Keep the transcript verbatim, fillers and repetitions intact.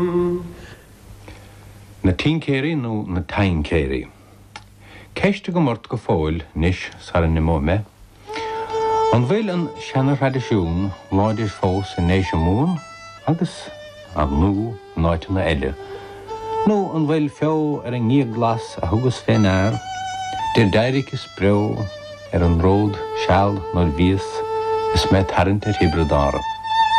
Na tíncéirí nó na taincéirí. Ceiste go mort go fóil níos sar na mó me. An bhfuil an seanar tradiisiún láidir fós in nééis mún agus an nú náite na eile. Nó an bhfuil feo ar an ngíag glas a thugus féin air, dir dairig is breo ar an ród, seall nó víos is me tarint ar hibredára.